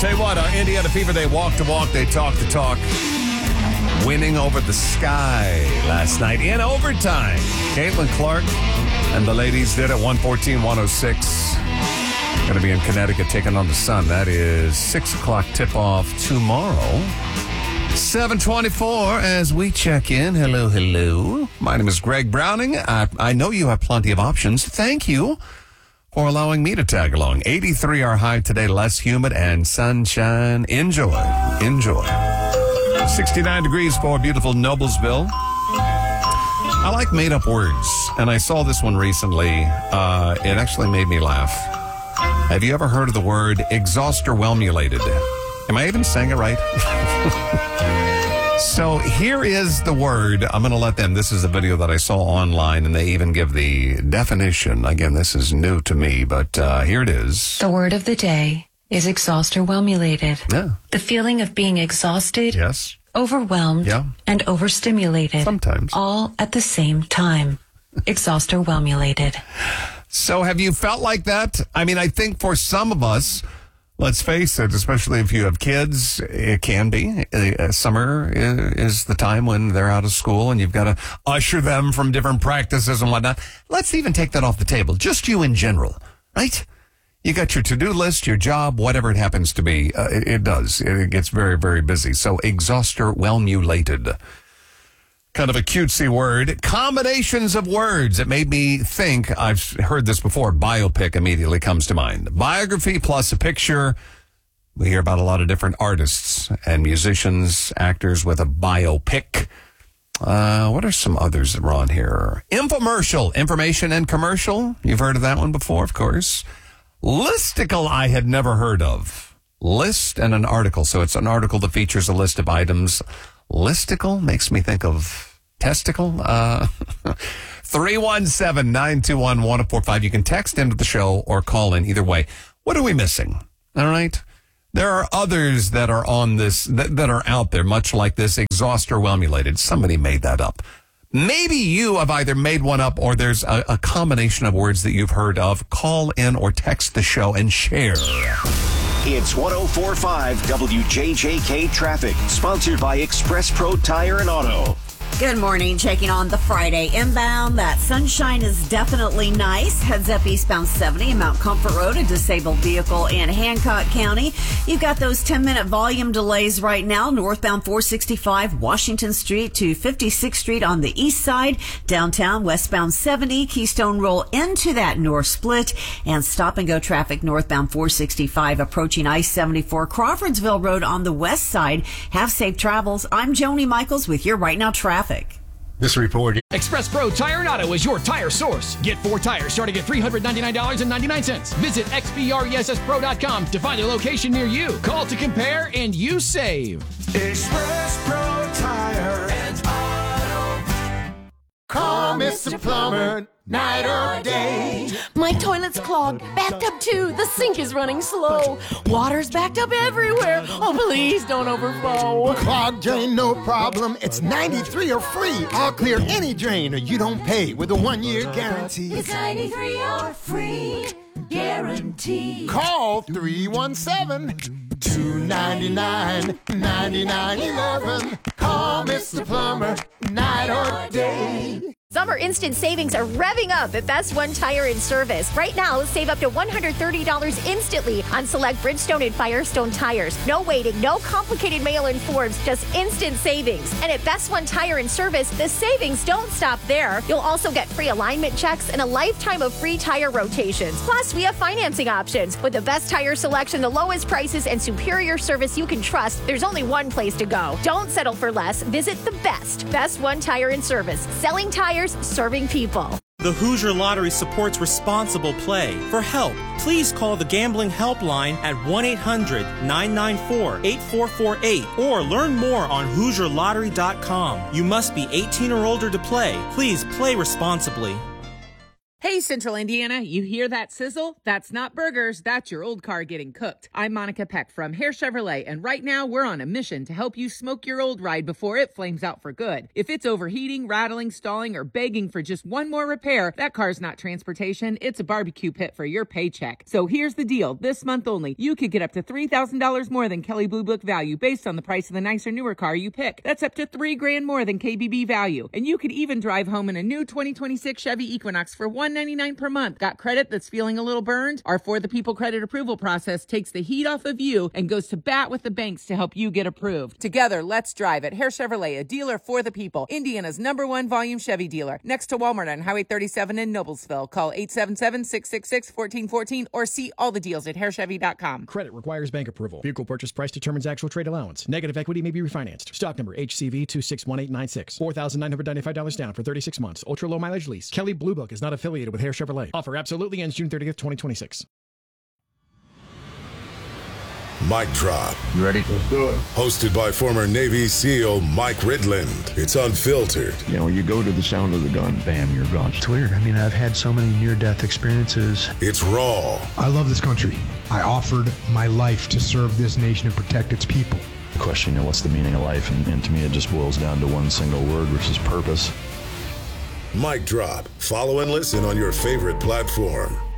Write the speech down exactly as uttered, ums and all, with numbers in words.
Tell you what, uh, Indiana Fever, they walk to walk, they talk to talk. Winning over the Sky last night in overtime. Caitlin Clark and the ladies did it one fourteen one oh six. Going to be in Connecticut taking on the Sun. That is six o'clock tip-off tomorrow. seven twenty-four as we check in. Hello, hello. My name is Greg Browning. I, I know you have plenty of options. Thank you for allowing me to tag along. eighty-three our high today, less humid and sunshine. Enjoy. Enjoy. sixty-nine degrees for beautiful Noblesville. I like made-up words, and I saw this one recently. Uh, it actually made me laugh. Have you ever heard of the word exhauster-whelmulated? Am I even saying it right? So here is the word. I'm going to let them. This is a video that I saw online, and they even give the definition. Again, this is new to me, but uh, here it is. The word of the day is exhauster-whelmulated. Yeah. The feeling of being exhausted, Yes. overwhelmed, Yeah. and overstimulated. Sometimes. All at the same time. Exhauster-whelmulated. So have you felt like that? I mean, I think for some of us, let's face it, especially if you have kids, it can be. Uh, summer is the time when they're out of school and you've got to usher them from different practices and whatnot. Let's even take that off the table. Just you in general, right? You got your to-do list, your job, whatever it happens to be. Uh, it, it does. It gets very, very busy. So exhauster-whelmulated. Kind of a cutesy word. Combinations of words. It made me think, I've heard this before, biopic immediately comes to mind. Biography plus a picture. We hear about a lot of different artists and musicians, actors with a biopic. Uh, what are some others that are on here? Infomercial, information and commercial. You've heard of that one before, of course. Listicle, I had never heard of. List and an article. So it's an article that features a list of items. Listicle makes me think of testicle. Uh, three one seven, nine two one, one oh four five. You can text into the show or call in. Either way. What are we missing? All right. There are others that are on this, that, that are out there, much like this, exhauster-whelmulated. Somebody made that up. Maybe you have either made one up or there's a, a combination of words that you've heard of. Call in or text the show and share. It's one oh four point five W J J K Traffic, sponsored by Express Pro Tire and Auto. Good morning. Checking on the Friday inbound. That sunshine is definitely nice. Heads up eastbound seventy and Mount Comfort Road, a disabled vehicle in Hancock County. You've got those ten-minute volume delays right now. Northbound four sixty-five, Washington Street to fifty-sixth Street on the east side. Downtown, westbound seventy, Keystone roll into that north split. And stop-and-go traffic northbound four sixty-five approaching I seventy-four, Crawfordsville Road on the west side. Have safe travels. I'm Joni Michaels with your Right Now Traffic. This report. Express Pro Tire and Auto is your tire source. Get four tires starting at three hundred ninety-nine dollars and ninety-nine cents. Visit x p r e s s pro dot com to find a location near you. Call to compare and you save. Express Pro Tire and Auto. Call Mister Plumber, night or day. My toilet's clogged, backed up too. The sink is running slow. Water's backed up everywhere. Oh, please don't overflow. Clogged drain, no problem. It's ninety-three or free. I'll clear any drain or you don't pay with a one-year guarantee. It's ninety-three or free guarantee. Call three one seven, two nine nine, nine nine one one. Call Mister Plumber, night or day. Summer instant savings are revving up at Best One Tire and Service. Right now, save up to one hundred thirty dollars instantly on select Bridgestone and Firestone tires. No waiting, no complicated mail-in forms, just instant savings. And at Best One Tire and Service, the savings don't stop there. You'll also get free alignment checks and a lifetime of free tire rotations. Plus, we have financing options. With the best tire selection, the lowest prices, and superior service you can trust, there's only one place to go. Don't settle for less. Visit the best. Best One Tire and Service. Selling tires, serving people. The Hoosier Lottery supports responsible play. For help, please call the Gambling Helpline at one eight hundred, nine nine four, eight four four eight or learn more on hoosier lottery dot com. You must be eighteen or older to play. Please play responsibly. Hey, Central Indiana, you hear that sizzle? That's not burgers, that's your old car getting cooked. I'm Monica Peck from Hare Chevrolet, and right now we're on a mission to help you smoke your old ride before it flames out for good. If it's overheating, rattling, stalling, or begging for just one more repair, that car's not transportation, it's a barbecue pit for your paycheck. So here's the deal. This month only, you could get up to three thousand dollars more than Kelley Blue Book value based on the price of the nicer, newer car you pick. That's up to three grand more than K B B value. And you could even drive home in a new twenty twenty-six Chevy Equinox for one hundred ninety-nine dollars per month. Got credit that's feeling a little burned? Our For the People credit approval process takes the heat off of you and goes to bat with the banks to help you get approved. Together, let's drive at Hare Chevrolet, a dealer for the people. Indiana's number one volume Chevy dealer. Next to Walmart on Highway thirty-seven in Noblesville. Call eight seven seven, six six six, one four one four or see all the deals at hare chevy dot com. Credit requires bank approval. Vehicle purchase price determines actual trade allowance. Negative equity may be refinanced. Stock number H C V two six one eight nine six. four thousand nine hundred ninety-five dollars down for thirty-six months. Ultra low mileage lease. Kelley Blue Book is not affiliated with Hare Chevrolet. Offer absolutely ends June thirtieth, twenty twenty-six. Mic Drop. You ready? Let's do it. Hosted by former Navy SEAL Mike Ridland. It's unfiltered. You know, you go to the sound of the gun, bam, you're gone. It's weird. I mean, I've had so many near-death experiences. It's raw. I love this country. I offered my life to serve this nation and protect its people. The question, you know, what's the meaning of life? And, and to me, it just boils down to one single word, which is purpose. Mic Drop. Follow and listen on your favorite platform.